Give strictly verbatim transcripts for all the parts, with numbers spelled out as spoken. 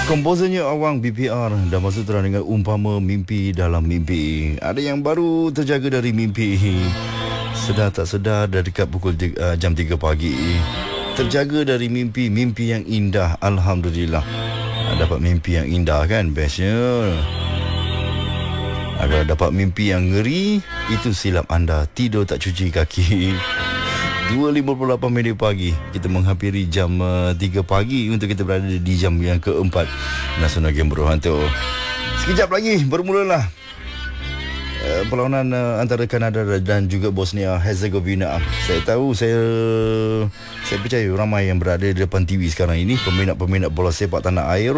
Komposernya Awang B P R dah masuk terang dengan umpama mimpi dalam mimpi. Ada yang baru terjaga dari mimpi. Sedar tak sedar dah dekat pukul uh, jam tiga pagi. Terjaga dari mimpi, mimpi yang indah. Alhamdulillah. Dapat mimpi yang indah kan, bestnya. Agar dapat mimpi yang ngeri, itu silap anda. Tidur tak cuci kaki. dua lima puluh lapan minit pagi, kita menghampiri jam uh, tiga pagi untuk kita berada di jam yang keempat Nasional Game Berhantu. Sekejap lagi bermulalah uh, perlawanan uh, antara Kanada dan juga Bosnia Herzegovina. Saya tahu, saya saya percaya ramai yang berada di depan T V sekarang ini, peminat-peminat bola sepak tanah air,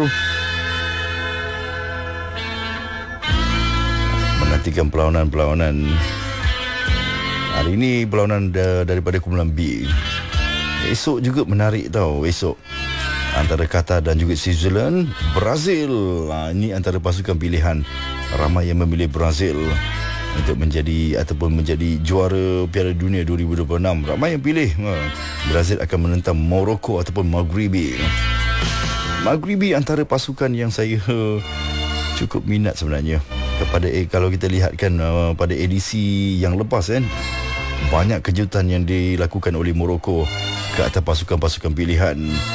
menantikan perlawanan-perlawanan. Hari ini perlawanan da- daripada kumpulan B. Esok juga menarik tau. Esok antara Qatar dan juga Switzerland. Brazil, ha, ini antara pasukan pilihan. Ramai yang memilih Brazil untuk menjadi ataupun menjadi juara Piala Dunia dua ribu dua puluh enam. Ramai yang pilih ha, Brazil akan menentang Morocco ataupun Maghribi. Maghribi antara pasukan yang saya cukup minat sebenarnya. Kepada eh, kalau kita lihatkan uh, pada edisi yang lepas kan, banyak kejutan yang dilakukan oleh Morocco ke atas pasukan-pasukan pilihan.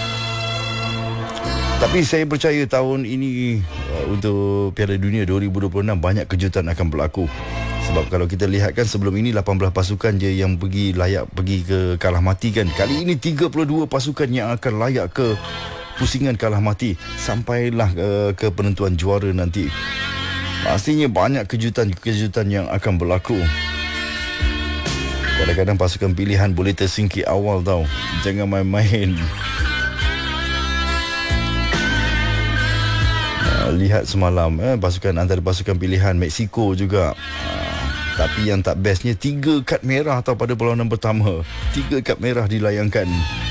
Tapi saya percaya tahun ini uh, untuk Piala Dunia dua ribu dua puluh enam banyak kejutan akan berlaku. Sebab kalau kita lihatkan sebelum ini lapan belas pasukan je yang pergi layak pergi ke kalah mati kan. Kali ini tiga puluh dua pasukan yang akan layak ke pusingan kalah mati sampailah uh, ke penentuan juara nanti. Pastinya banyak kejutan-kejutan yang akan berlaku. Kadang-kadang pasukan pilihan boleh tersingkir awal tau. Jangan main-main. Uh, lihat semalam eh, pasukan antara pasukan pilihan Mexico juga. Uh, tapi yang tak bestnya, tiga kad merah tau pada perlawanan pertama. Tiga kad merah dilayangkan.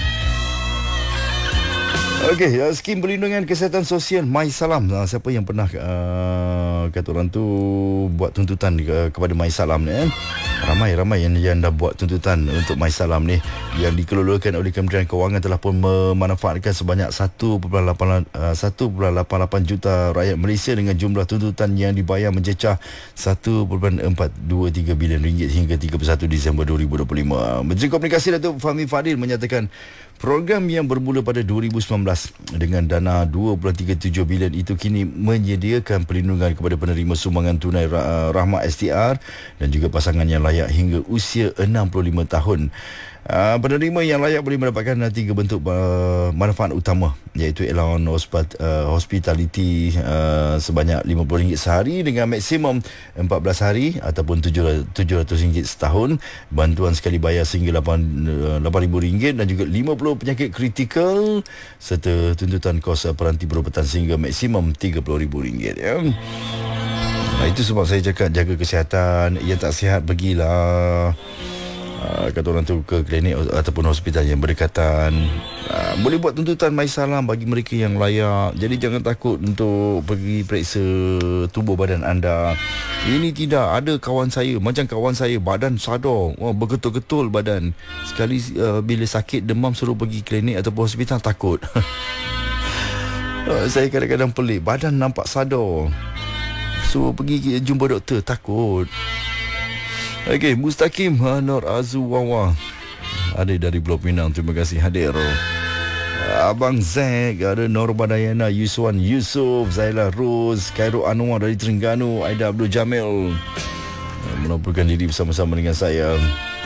Okey, uh, skim perlindungan kesihatan sosial MySalam. Uh, siapa yang pernah uh, kata orang tu buat tuntutan uh, kepada MySalam ni eh? Ramai-ramai yang, yang dah buat tuntutan untuk MySalam ni, yang dikelolakan oleh Kementerian Kewangan telah pun memanfaatkan sebanyak satu perpuluhan lapan lapan juta rakyat Malaysia dengan jumlah tuntutan yang dibayar mencecah satu perpuluhan empat dua tiga bilion ringgit hingga tiga puluh satu Disember dua ribu dua puluh lima. Menteri Komunikasi Datuk Fahmi Fadil menyatakan program yang bermula pada dua ribu sembilan belas dengan dana dua perpuluhan tiga tujuh bilion itu kini menyediakan perlindungan kepada penerima sumbangan tunai rahmat S T R dan juga pasangan yang layak hingga usia enam puluh lima tahun. Uh, penerima yang layak boleh mendapatkan uh, tiga bentuk uh, manfaat utama, iaitu allowance hospat, uh, hospitality uh, sebanyak lima puluh ringgit sehari dengan maksimum empat belas hari ataupun tujuh ratus ringgit setahun, bantuan sekali bayar sehingga lapan ribu ringgit dan juga lima puluh penyakit kritikal serta tuntutan kos uh, peranti perubatan sehingga maksimum tiga puluh ribu ringgit ya. Nah, itu sebab saya cakap jaga kesihatan. Yang tak sihat pergilah Uh, kata orang tu ke klinik ataupun hospital yang berdekatan. Uh, boleh buat tuntutan MySalam bagi mereka yang layak. Jadi jangan takut untuk pergi periksa tubuh badan anda. Ini tidak, ada kawan saya, macam kawan saya badan sadar, oh, bergetul-getul badan. Sekali uh, bila sakit demam suruh pergi klinik ataupun hospital, takut. uh, Saya kadang-kadang pelik, badan nampak sadar, suruh pergi jumpa doktor, takut. Okey, Mustaqim Nur Azuwawa ada dari Blok Pinang, terima kasih hadir. Abang Zack, ada Norma Dayana, Yuswan Yusof, Zaila Rose, Khairul Anwar dari Terengganu, Aida Abdul Jamil melaporkan diri bersama-sama dengan saya.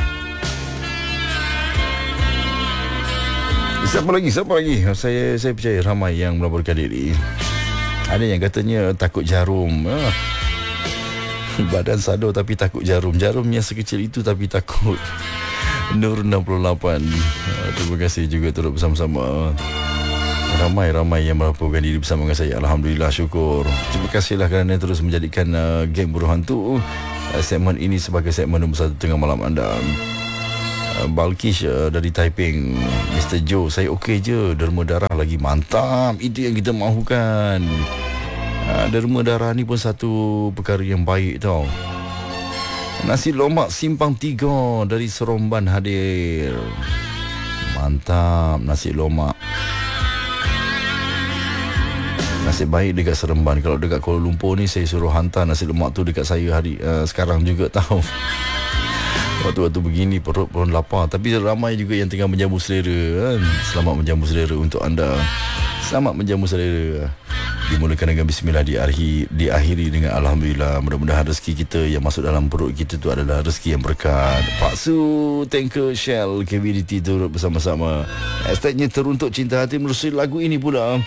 Siapa lagi? Siapa lagi? Saya saya percaya ramai yang melaporkan diri. Ada yang katanya takut jarum. Ah. Badan sadar tapi takut jarum. Jarumnya sekecil itu tapi takut. Nur enam puluh lapan. Terima kasih juga turut bersama-sama. Ramai-ramai yang melaporkan diri bersama dengan saya. Alhamdulillah, syukur. Terima kasihlah kerana terus menjadikan uh, Geng Berhantu uh, segmen ini sebagai segmen nombor satu tengah malam anda. uh, Balkish uh, dari Taiping. Mister Joe, saya okey je. Derma darah lagi mantap. Itu yang kita mahukan. Uh, derma darah ni pun satu perkara yang baik tau. Nasi lomak simpang tiga dari Seremban hadir. Mantap nasi lomak. Nasib baik dekat Seremban. Kalau dekat Kuala Lumpur ni, saya suruh hantar nasi lemak tu dekat saya hari uh, sekarang juga tahu. Waktu-waktu begini perut pun lapar. Tapi ramai juga yang tengah menjamu selera kan? Selamat menjamu selera untuk anda. Selamat menjamu selera. Dimulakan dengan bismillah, diakhiri, diakhiri dengan alhamdulillah. Mudah-mudahan rezeki kita yang masuk dalam perut kita tu adalah rezeki yang berkat. Pak Su, Tanker, Shell, K B D T turut bersama-sama. Hashtagnya teruntuk cinta hati menerusi lagu ini pula.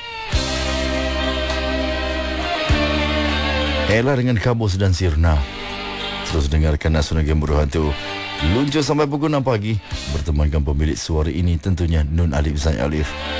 Ella dengan Kabus dan Sirna. Terus dengarkan Nasional Game Beruhan tu. Luncur sampai pukul enam pagi. Bertemankan pemilik suara ini tentunya Nun Alif Zain Alif.